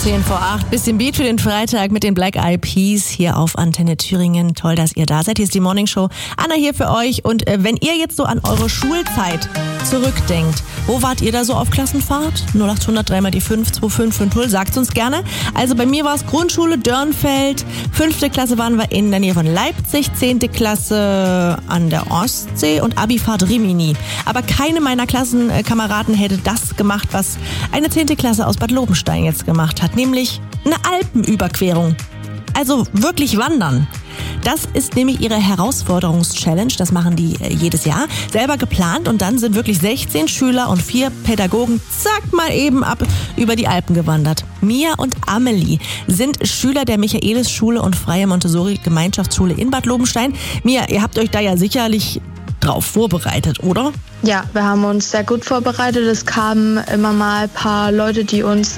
7:10. Bisschen Beat für den Freitag mit den Black Eyed Peas hier auf Antenne Thüringen. Toll, dass ihr da seid. Hier ist die Morning Show. Anna hier für euch. Und wenn ihr jetzt so an eure Schulzeit zurückdenkt, wo wart ihr da so auf Klassenfahrt? 0800 3 mal die 5 2550. Sagt's uns gerne. Also bei mir war es Grundschule Dörnfeld. 5. Klasse waren wir in der Nähe von Leipzig. 10. Klasse an der Ostsee und Abifahrt Rimini. Aber keine meiner Klassenkameraden hätte das gemacht, was eine 10. Klasse aus Bad Lobenstein jetzt gemacht hat, nämlich eine Alpenüberquerung. Also wirklich wandern. Das ist nämlich ihre Herausforderungs-Challenge. Das machen die jedes Jahr. Selber geplant und dann sind wirklich 16 Schüler und 4 Pädagogen, zack, mal eben ab über die Alpen gewandert. Mia und Amelie sind Schüler der Michaelis-Schule und Freie Montessori-Gemeinschaftsschule in Bad Lobenstein. Mia, ihr habt euch da ja sicherlich drauf vorbereitet, oder? Ja, wir haben uns sehr gut vorbereitet. Es kamen immer mal ein paar Leute, die uns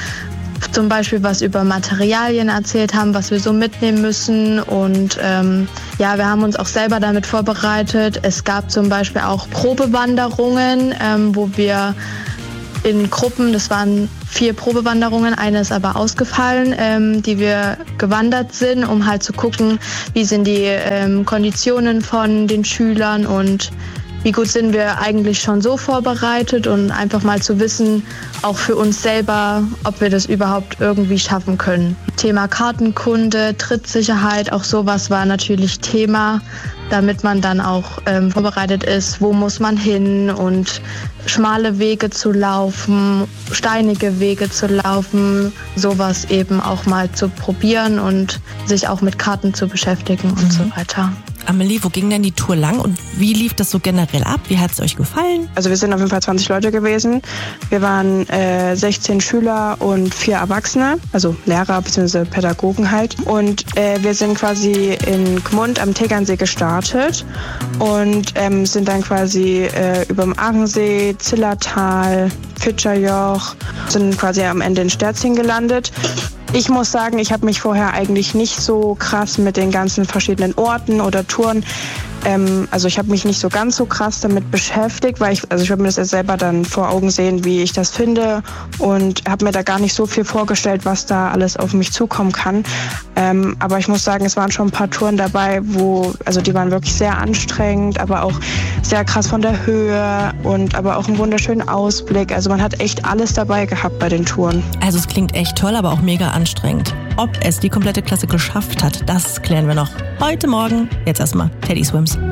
zum Beispiel was über Materialien erzählt haben, was wir so mitnehmen müssen. Und wir haben uns auch selber damit vorbereitet. Es gab zum Beispiel auch Probewanderungen, wo wir in Gruppen, das waren 4 Probewanderungen, eine ist aber ausgefallen, die wir gewandert sind, um halt zu gucken, wie sind die Konditionen von den Schülern und wie gut sind wir eigentlich schon so vorbereitet und einfach mal zu wissen, auch für uns selber, ob wir das überhaupt irgendwie schaffen können. Thema Kartenkunde, Trittsicherheit, auch sowas war natürlich Thema, damit man dann auch vorbereitet ist, wo muss man hin und schmale Wege zu laufen, steinige Wege zu laufen, sowas eben auch mal zu probieren und sich auch mit Karten zu beschäftigen und so weiter. Amelie, wo ging denn die Tour lang und wie lief das so generell ab? Wie hat es euch gefallen? Also wir sind auf jeden Fall 20 Leute gewesen. Wir waren 16 Schüler und 4 Erwachsene, also Lehrer bzw. Pädagogen halt. Und wir sind quasi in Gmund am Tegernsee gestartet und sind dann quasi über dem Aachensee, Zillertal, Fitscherjoch, sind quasi am Ende in Sterzing gelandet. Ich muss sagen, ich habe mich vorher eigentlich nicht so krass mit den ganzen verschiedenen Orten oder Touren, also ich habe mich nicht so ganz so krass damit beschäftigt, weil ich würde mir das jetzt selber dann vor Augen sehen, wie ich das finde und habe mir da gar nicht so viel vorgestellt, was da alles auf mich zukommen kann. Aber ich muss sagen, es waren schon ein paar Touren dabei, die waren wirklich sehr anstrengend, aber auch sehr krass von der Höhe und aber auch einen wunderschönen Ausblick. Also man hat echt alles dabei gehabt bei den Touren. Also es klingt echt toll, aber auch mega anstrengend. Ob es die komplette Klasse geschafft hat, das klären wir noch heute Morgen. Jetzt erstmal Teddy Swims.